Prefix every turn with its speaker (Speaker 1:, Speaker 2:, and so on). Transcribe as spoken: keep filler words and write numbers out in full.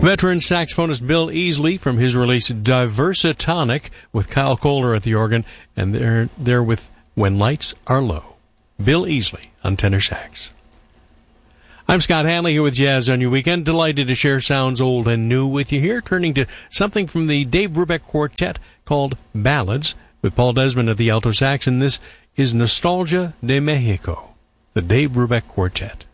Speaker 1: Veteran saxophonist Bill Easley from his release Diversatonic with Kyle Kohler at the organ, and they're there with When Lights Are Low. Bill Easley on tenor sax. I'm Scott Hanley here with Jazz on Your Weekend. Delighted to share sounds old and new with you here, turning to something from the Dave Brubeck Quartet called Ballads with Paul Desmond at the alto sax, and this is Nostalgia de Mexico, the Dave Brubeck Quartet.